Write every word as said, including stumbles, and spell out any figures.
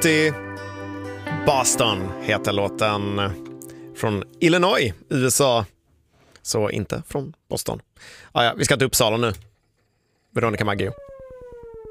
City, Boston heter låten, från Illinois, U S A. Så inte från Boston. Ah, ja, vi ska till Uppsala nu. Veronica Maggio.